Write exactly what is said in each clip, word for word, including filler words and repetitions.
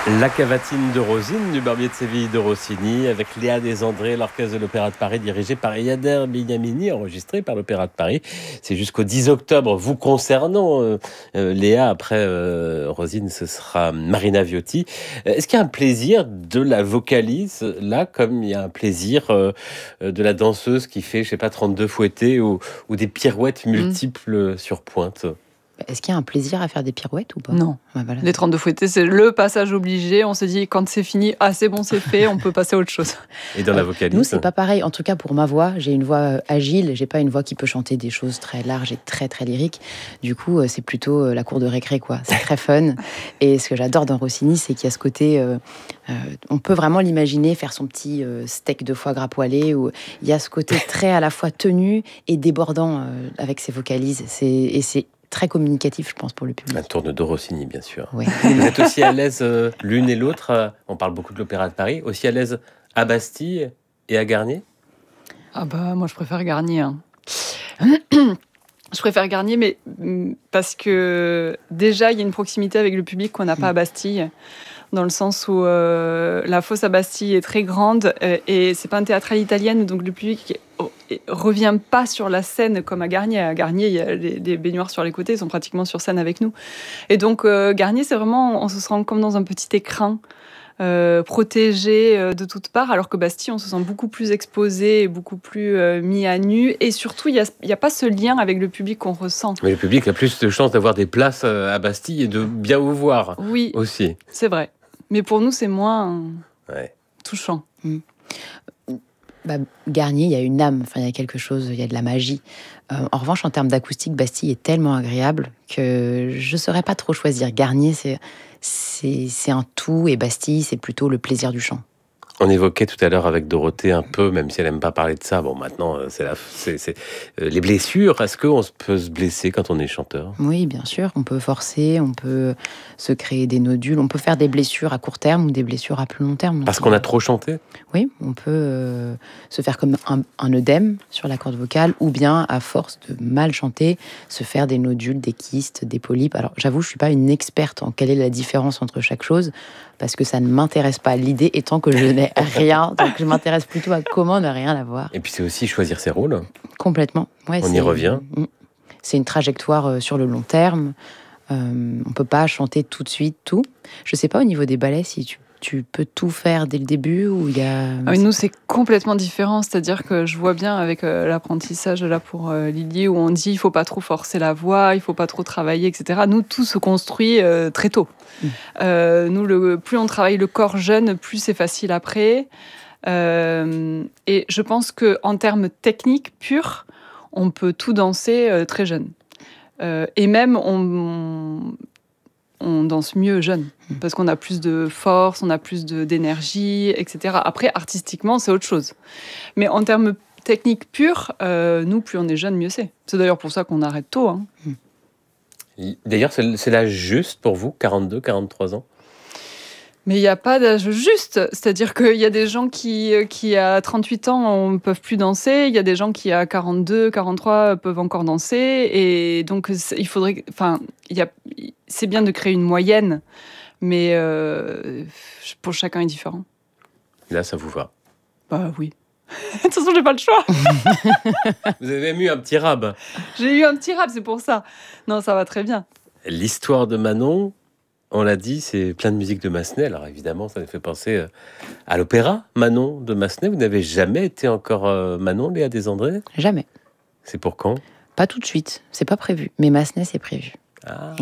La cavatine de Rosine du Barbier de Séville de Rossini avec Léa Desandré, l'orchestre de l'Opéra de Paris dirigé par Yader Bignamini, enregistré par l'Opéra de Paris. C'est jusqu'au dix octobre. Vous concernant, euh, euh, Léa, après euh, Rosine, ce sera Marina Viotti. Euh, est-ce qu'il y a un plaisir de la vocalise, là, comme il y a un plaisir euh, de la danseuse qui fait, je sais pas, trente-deux fouettés ou, ou des pirouettes multiples mmh. sur pointe? Est-ce qu'il y a un plaisir à faire des pirouettes ou pas? Non. Ouais, voilà. Les trente-deux fouettés, c'est le passage obligé. On se dit, quand c'est fini, ah c'est bon, c'est fait, on peut passer à autre chose. Et dans la vocalise? Nous, c'est pas pareil. En tout cas, pour ma voix, j'ai une voix agile. J'ai pas une voix qui peut chanter des choses très larges et très, très lyriques. Du coup, c'est plutôt la cour de récré, quoi. C'est très fun. Et ce que j'adore dans Rossini, c'est qu'il y a ce côté... Euh, euh, on peut vraiment l'imaginer faire son petit euh, steak de foie gras poêlé. Où il y a ce côté très à la fois tenu et débordant euh, avec ses vocalises. C'est, et c'est très communicatif, je pense, pour le public. Un tourne de Rossini, bien sûr. Oui. Vous êtes aussi à l'aise euh, l'une et l'autre, euh, on parle beaucoup de l'Opéra de Paris, aussi à l'aise à Bastille et à Garnier? Ah bah, moi, je préfère Garnier. Hein. Je préfère Garnier, mais parce que déjà, il y a une proximité avec le public qu'on n'a pas à Bastille, dans le sens où euh, la fosse à Bastille est très grande euh, et c'est pas un théâtre à l'italienne, donc le public revient pas sur la scène comme à Garnier. À Garnier, il y a les, les baignoires sur les côtés, ils sont pratiquement sur scène avec nous. Et donc euh, Garnier, c'est vraiment, on se sent comme dans un petit écrin. Euh, protégé euh, de toutes parts, alors que Bastille, on se sent beaucoup plus exposé, beaucoup plus euh, mis à nu, et surtout, il n'y a, a pas ce lien avec le public qu'on ressent. Mais le public a plus de chances d'avoir des places à Bastille et de bien vous voir. Oui, aussi. C'est vrai. Mais pour nous, c'est moins ouais. touchant. Mmh. Bah, Garnier, il y a une âme, enfin, il y a quelque chose, il y a de la magie. Euh, en revanche, en termes d'acoustique, Bastille est tellement agréable que je ne saurais pas trop choisir. Garnier, c'est, c'est, c'est un tout, et Bastille, c'est plutôt le plaisir du chant. On évoquait tout à l'heure avec Dorothée un peu, même si elle n'aime pas parler de ça, bon maintenant, c'est, la, c'est, c'est euh, les blessures. Est-ce qu'on peut se blesser quand on est chanteur? Oui, bien sûr. On peut forcer, on peut se créer des nodules, on peut faire des blessures à court terme ou des blessures à plus long terme. Parce qu'on a trop chanté? Oui, on peut euh, se faire comme un, un œdème sur la corde vocale, ou bien, à force de mal chanter, se faire des nodules, des kystes, des polypes. Alors, j'avoue, je ne suis pas une experte en quelle est la différence entre chaque chose, parce que ça ne m'intéresse pas. L'idée étant que je n'ai rien, donc je m'intéresse plutôt à comment ne rien avoir. Et puis c'est aussi choisir ses rôles. Complètement. Ouais, on c'est, y revient. C'est une trajectoire sur le long terme. Euh, on ne peut pas chanter tout de suite tout. Je ne sais pas au niveau des ballets si tu, tu peux tout faire dès le début ou il y a... Ah, nous, c'est complètement différent. C'est-à-dire que je vois bien avec euh, l'apprentissage là pour euh, Lily où on dit il ne faut pas trop forcer la voix, il ne faut pas trop travailler, et cetera. Nous, tout se construit euh, très tôt. Mmh. Euh, nous, le, plus on travaille le corps jeune, plus c'est facile après. Euh, et je pense qu'en termes techniques purs, on peut tout danser euh, très jeune. Euh, et même, on, on danse mieux jeune, parce qu'on a plus de force, on a plus de, d'énergie, et cetera. Après, artistiquement, c'est autre chose. Mais en termes techniques purs, euh, nous, plus on est jeune, mieux c'est. C'est d'ailleurs pour ça qu'on arrête tôt. Hein. D'ailleurs, c'est, c'est l'âge juste pour vous, quarante-deux, quarante-trois ans? Mais il n'y a pas d'âge juste. C'est-à-dire qu'il y a des gens qui, qui à trente-huit ans, ne peuvent plus danser. Il y a des gens qui, à quarante-deux, quarante-trois, peuvent encore danser. Et donc, il faudrait... Enfin, il y a, c'est bien de créer une moyenne, mais euh, pour chacun est différent. Là, ça vous va? Bah oui. De toute façon, j'ai pas le choix. Vous avez même eu un petit rab. J'ai eu un petit rab, c'est pour ça. Non, ça va très bien. L'histoire de Manon, on l'a dit, c'est plein de musique de Massenet. Alors évidemment, ça nous fait penser à l'opéra Manon de Massenet. Vous n'avez jamais été encore Manon, Léa Desandré? Jamais. C'est pour quand? Pas tout de suite, c'est pas prévu. Mais Massenet, c'est prévu. Ah,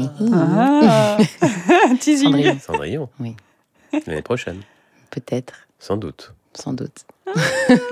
ah. Cendrillon. Cendrillon. Oui. L'année prochaine. Peut-être. Sans doute. Sans doute.